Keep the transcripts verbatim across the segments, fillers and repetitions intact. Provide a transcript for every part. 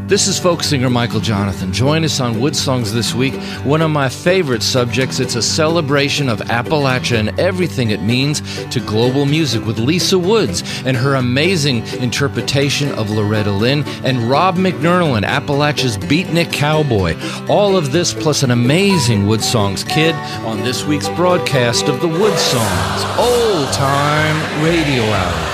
This is folk singer Michael Jonathan. Join us on Wood Songs this week. One of my favorite subjects. It's a celebration of Appalachia and everything it means to global music with Lisa Woods and her amazing interpretation of Loretta Lynn and Rob McNernal and Appalachia's Beatnik Cowboy. All of this plus an amazing Wood Songs kid on this week's broadcast of the Wood Songs Old Time Radio Hour.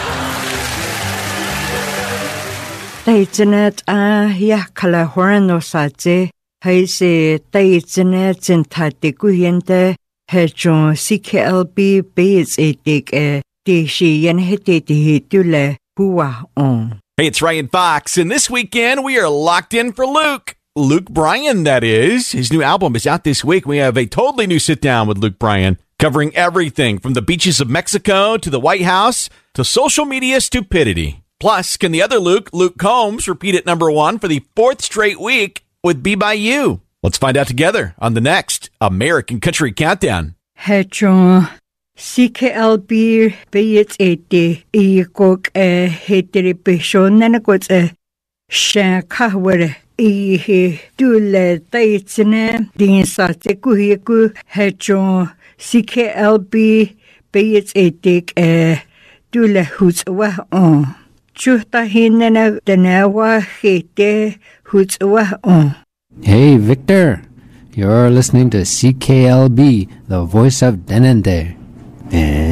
Internet a ya kala horno saje haise the internet zentati guhende hejon C K L B base etik e dishi yen heteti hitule huwa on. Hey, it's Ryan Fox, and this weekend we are locked in for Luke. Luke Bryan, that is. His new album is out this week. We have a totally new sit-down with Luke Bryan, covering everything from the beaches of Mexico to the White House to social media stupidity. Plus, can the other Luke, Luke Combs, repeat at number one for the fourth straight week with Be By You? Let's find out together on the next American Country Countdown. Hejon C K L B base eti ikok e heteri bishon nanakot e shan kahwere i dule taitsne din sa te kuhiku hejon C K L B base etik e dule huzwa on. Chuta hinena denawa hete huzwa on. Hey, Victor. You're listening to C K L B, the voice of Denende. And